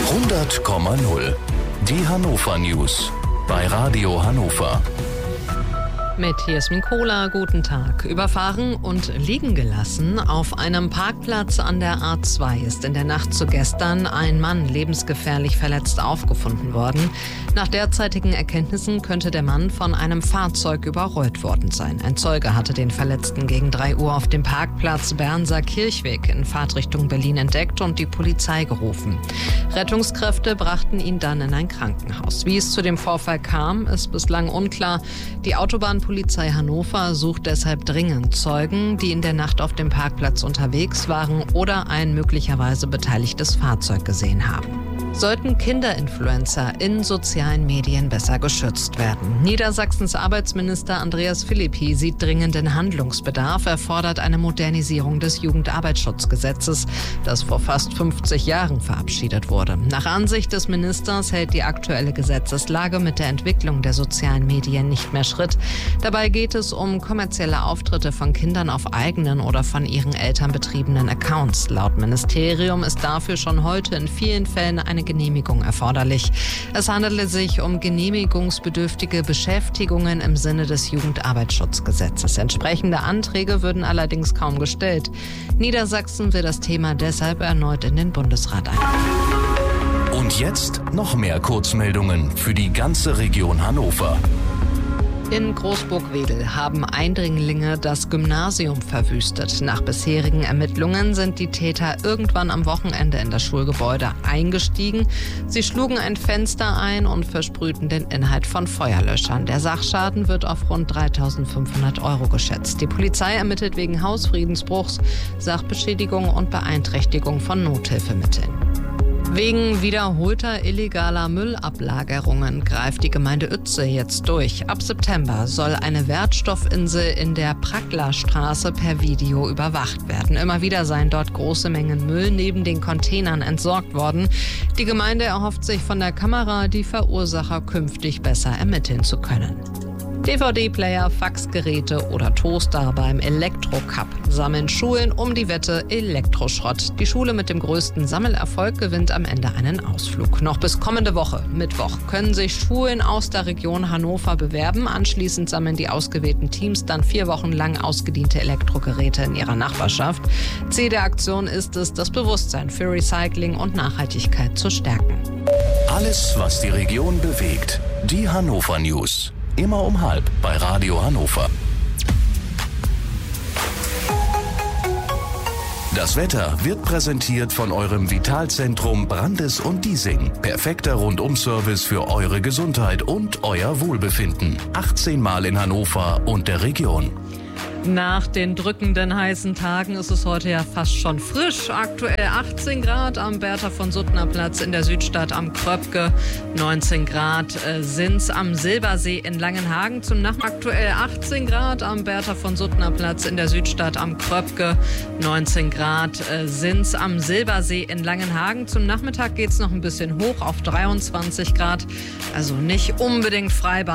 100,0. Die Hannover News bei Radio Hannover. Mit Jasmin Kohler, guten Tag. Überfahren und liegen gelassen. Auf einem Parkplatz an der A2 ist in der Nacht zu gestern ein Mann lebensgefährlich verletzt aufgefunden worden. Nach derzeitigen Erkenntnissen könnte der Mann von einem Fahrzeug überrollt worden sein. Ein Zeuge hatte den Verletzten gegen 3 Uhr auf dem Parkplatz Bernser Kirchweg in Fahrtrichtung Berlin entdeckt und die Polizei gerufen. Rettungskräfte brachten ihn dann in ein Krankenhaus. Wie es zu dem Vorfall kam, ist bislang unklar. Die Autobahnpolizei Hannover sucht deshalb dringend Zeugen, die in der Nacht auf dem Parkplatz unterwegs waren oder ein möglicherweise beteiligtes Fahrzeug gesehen haben. Sollten Kinderinfluencer in sozialen Medien besser geschützt werden? Niedersachsens Arbeitsminister Andreas Philippi sieht dringenden Handlungsbedarf. Er fordert eine Modernisierung des Jugendarbeitsschutzgesetzes, das vor fast 50 Jahren verabschiedet wurde. Nach Ansicht des Ministers hält die aktuelle Gesetzeslage mit der Entwicklung der sozialen Medien nicht mehr Schritt. Dabei geht es um kommerzielle Auftritte von Kindern auf eigenen oder von ihren Eltern betriebenen Accounts. Laut Ministerium ist dafür schon heute in vielen Fällen eine Genehmigung erforderlich. Es handele sich um genehmigungsbedürftige Beschäftigungen im Sinne des Jugendarbeitsschutzgesetzes. Entsprechende Anträge würden allerdings kaum gestellt. Niedersachsen will das Thema deshalb erneut in den Bundesrat ein. Und jetzt noch mehr Kurzmeldungen für die ganze Region Hannover. In Großburg-Wedel haben Eindringlinge das Gymnasium verwüstet. Nach bisherigen Ermittlungen sind die Täter irgendwann am Wochenende in das Schulgebäude eingestiegen. Sie schlugen ein Fenster ein und versprühten den Inhalt von Feuerlöschern. Der Sachschaden wird auf rund 3.500 € geschätzt. Die Polizei ermittelt wegen Hausfriedensbruchs, Sachbeschädigung und Beeinträchtigung von Nothilfemitteln. Wegen wiederholter illegaler Müllablagerungen greift die Gemeinde Uetze jetzt durch. Ab September soll eine Wertstoffinsel in der Pracklerstraße per Video überwacht werden. Immer wieder seien dort große Mengen Müll neben den Containern entsorgt worden. Die Gemeinde erhofft sich von der Kamera, die Verursacher künftig besser ermitteln zu können. DVD-Player, Faxgeräte oder Toaster beim Elektro-Cup sammeln Schulen um die Wette Elektroschrott. Die Schule mit dem größten Sammelerfolg gewinnt am Ende einen Ausflug. Noch bis kommende Woche, Mittwoch, können sich Schulen aus der Region Hannover bewerben. Anschließend sammeln die ausgewählten Teams dann 4 Wochen lang ausgediente Elektrogeräte in ihrer Nachbarschaft. Ziel der Aktion ist es, das Bewusstsein für Recycling und Nachhaltigkeit zu stärken. Alles, was die Region bewegt. Die Hannover News. Immer um 12:30 bei Radio Hannover. Das Wetter wird präsentiert von eurem Vitalzentrum Brandes und Diesing. Perfekter Rundum-Service für eure Gesundheit und euer Wohlbefinden. 18 Mal in Hannover und der Region. Nach den drückenden heißen Tagen ist es heute ja fast schon frisch. Aktuell 18 Grad am Bertha von Suttner Platz in der Südstadt am Kröpke. 19 Grad sind's am Silbersee in Langenhagen. Aktuell 18 Grad am Bertha von Suttner Platz in der Südstadt am Kröpke. 19 Grad sind's am Silbersee in Langenhagen. Zum Nachmittag geht's noch ein bisschen hoch auf 23 Grad. Also nicht unbedingt Freibad.